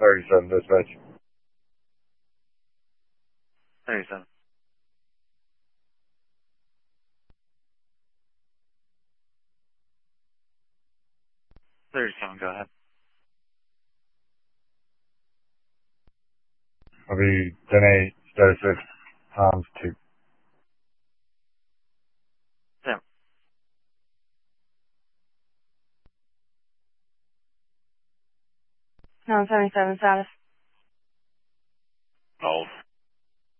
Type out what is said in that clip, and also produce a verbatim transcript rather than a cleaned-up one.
thirty-seven, dispatch. thirty-seven. thirty-seven, go ahead. I'll be ten eight, status six, times two. Yeah. nine seventy-seven status. Hold.